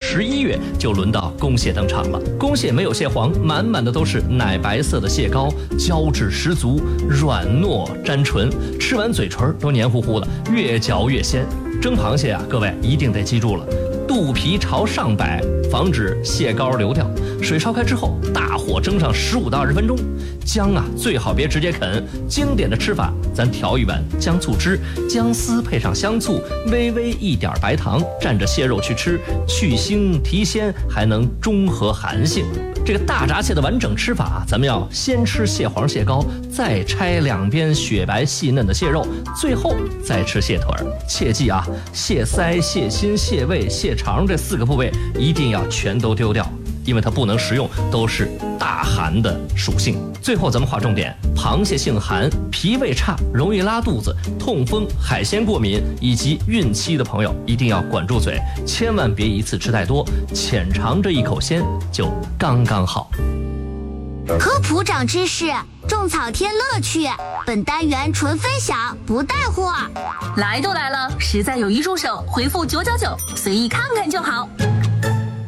11月就轮到公蟹登场了。公蟹没有蟹黄，满满的都是奶白色的蟹膏，胶质十足，软糯沾唇，吃完嘴唇都黏糊糊的，越嚼越鲜。蒸螃蟹啊，各位一定得记住了，肚皮朝上摆，防止蟹膏流掉。水烧开之后，大火蒸上15到20分钟。姜啊，最好别直接啃。经典的吃法，咱调一碗姜醋汁，姜丝配上香醋，微微一点白糖，蘸着蟹肉去吃，去腥提鲜，还能中和寒性。这个大闸蟹的完整吃法，咱们要先吃蟹黄蟹膏，再拆两边雪白细嫩的蟹肉，最后再吃蟹腿儿。切记啊，蟹腮、蟹心、蟹胃、蟹肠这4个部位一定要全都丢掉，因为它不能食用，都是大寒的属性。最后咱们划重点，螃蟹性寒，脾胃差，容易拉肚子、痛风、海鲜过敏以及孕期的朋友一定要管住嘴，千万别一次吃太多，浅尝这一口鲜就刚刚好。 科普长知识，种草添乐趣。本单元纯分享，不带货。 来都来了，实在有一入手，回复999，随意看看就好。